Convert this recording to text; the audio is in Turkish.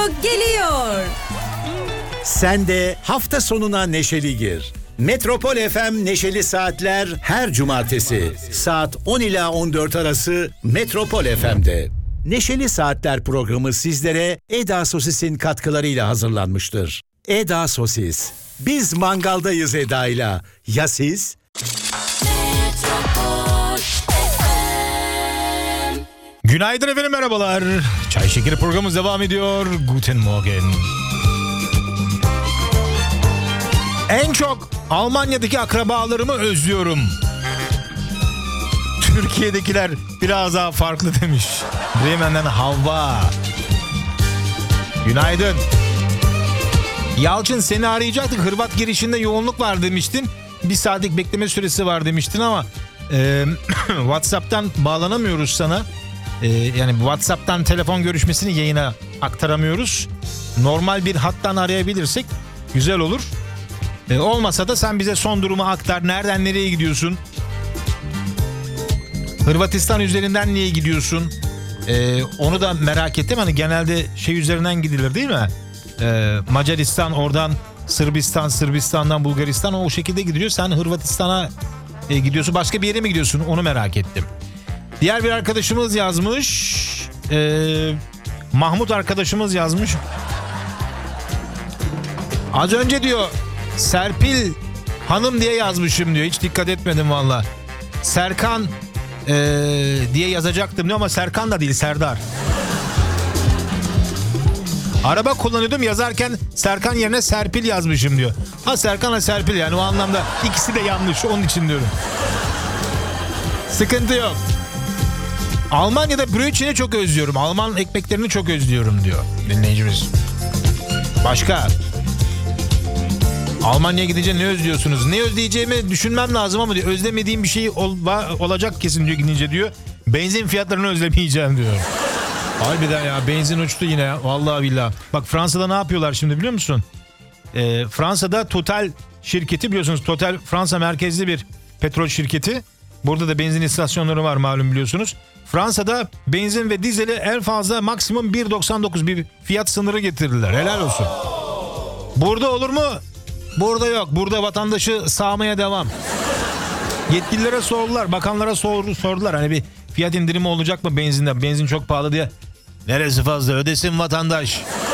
geliyor. Sen de hafta sonuna neşeli gir. Metropol FM Neşeli Saatler her cumartesi saat 10 ila 14 arası Metropol FM'de. Neşeli Saatler programı sizlere Eda Sosis'in katkılarıyla hazırlanmıştır. Eda Sosis. Biz mangaldayız Eda'yla. Ya siz? Günaydın efendim, merhabalar. Çay Şekeri programımız devam ediyor. Guten Morgen. En çok Almanya'daki akrabalarımı özlüyorum. Türkiye'dekiler biraz daha farklı demiş. Bremen'den Havva. Günaydın. Yalçın, seni arayacaktık. Hırvat girişinde yoğunluk var demiştin. Bir saatlik bekleme süresi var demiştin ama WhatsApp'tan bağlanamıyoruz sana. Yani WhatsApp'tan telefon görüşmesini yayına aktaramıyoruz. Normal bir hattan arayabilirsek güzel olur. Olmasa da sen bize son durumu aktar. Nereden nereye gidiyorsun? Hırvatistan üzerinden niye gidiyorsun? Onu da merak ettim. Hani genelde şey üzerinden gidilir değil mi? Macaristan, oradan Sırbistan, Sırbistan'dan Bulgaristan, o şekilde gidiyor. Sen Hırvatistan'a gidiyorsun. Başka bir yere mi gidiyorsun? Onu merak ettim. Diğer bir arkadaşımız yazmış. Mahmut arkadaşımız yazmış. Az önce diyor Serpil Hanım diye yazmışım diyor. Hiç dikkat etmedim valla. Serkan diye yazacaktım diyor ama Serkan da değil, Serdar. Araba kullanıyordum, yazarken Serkan yerine Serpil yazmışım diyor. Ha Serkan ha Serpil, yani o anlamda ikisi de yanlış, onun için diyorum. Sıkıntı yok. Almanya'da brötçeni çok özlüyorum. Alman ekmeklerini çok özlüyorum diyor dinleyicimiz. Başka? Almanya'ya gidince ne özlüyorsunuz? Ne özleyeceğimi düşünmem lazım ama diyor, özlemediğim bir şey olacak kesin diyor gidince diyor. Benzin fiyatlarını özlemeyeceğim diyor. Harbiden ya, benzin uçtu yine ya. Vallahi billahi. Bak Fransa'da ne yapıyorlar şimdi biliyor musun? Fransa'da Total şirketi, biliyorsunuz Total Fransa merkezli bir petrol şirketi. Burada da benzin istasyonları var malum, biliyorsunuz. Fransa'da benzin ve dizeli en fazla maksimum 1.99 bir fiyat sınırı getirdiler. Helal olsun. Burada olur mu? Burada yok. Burada vatandaşı sağmaya devam. Yetkililere sordular, bakanlara sordular. Hani bir fiyat indirimi olacak mı benzinde? Benzin çok pahalı diye. Neresi fazla? Ödesin vatandaş.